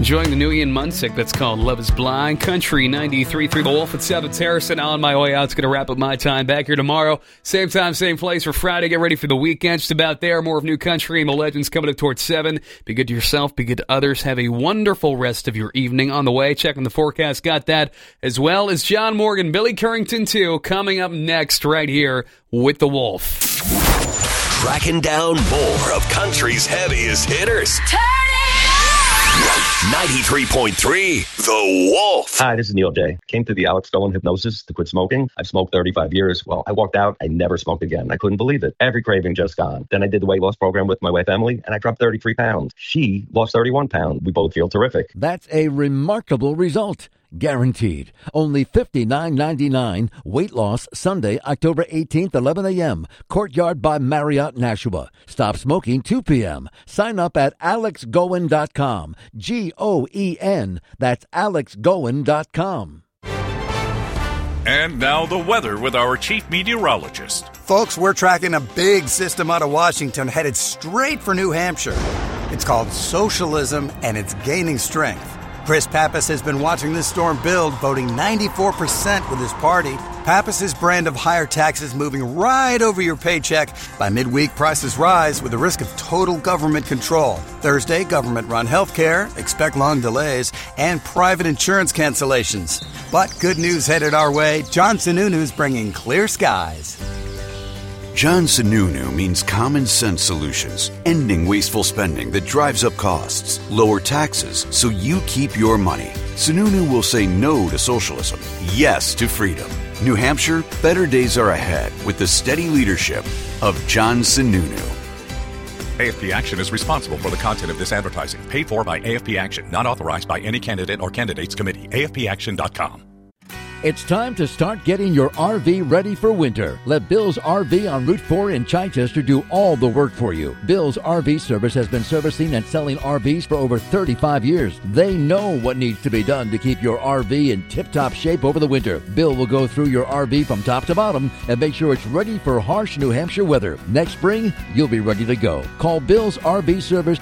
Enjoying the new Ian Munsick that's called Love is Blind. Country 93.3 The Wolf at 7th Harrison. On my way out, it's going to wrap up my time. Back here tomorrow. Same time, same place for Friday. Get ready for the weekend. Just about there. More of New Country and the Legends coming up towards 7. Be good to yourself. Be good to others. Have a wonderful rest of your evening. On the way, checking the forecast. Got that, as well as John Morgan, Billy Currington too, coming up next right here with The Wolf. Tracking down more of country's heaviest hitters. Turn it up! 93.3 The Wolf. Hi, this is Neil J. Came through the Alex Golan hypnosis to quit smoking. I've smoked 35 years. Well, I walked out. I never smoked again. I couldn't believe it. Every craving just gone. Then I did the weight loss program with my wife, Emily, and I dropped 33 pounds. She lost 31 pounds. We both feel terrific. That's a remarkable result. Guaranteed. Only $59.99. Weight loss Sunday, October 18th, 11 a.m. Courtyard by Marriott, Nashua. Stop smoking 2 p.m. Sign up at alexgoen.com. Goen. That's alexgoen.com. And now the weather with our chief meteorologist. Folks, we're tracking a big system out of Washington headed straight for New Hampshire. It's called socialism, and it's gaining strength. Chris Pappas has been watching this storm build, voting 94% with his party. Pappas's brand of higher taxes moving right over your paycheck. By midweek, prices rise with the risk of total government control. Thursday, government-run healthcare, expect long delays, and private insurance cancellations. But good news headed our way. John Sununu's bringing clear skies. John Sununu means common sense solutions, ending wasteful spending that drives up costs, lower taxes so you keep your money. Sununu will say no to socialism, yes to freedom. New Hampshire, better days are ahead with the steady leadership of John Sununu. AFP Action is responsible for the content of this advertising, paid for by AFP Action, not authorized by any candidate or candidates committee. AFPAction.com. It's time to start getting your RV ready for winter. Let Bill's RV on Route 4 in Chichester do all the work for you. Bill's RV Service has been servicing and selling RVs for over 35 years. They know what needs to be done to keep your RV in tip-top shape over the winter. Bill will go through your RV from top to bottom and make sure it's ready for harsh New Hampshire weather. Next spring, you'll be ready to go. Call Bill's RV Service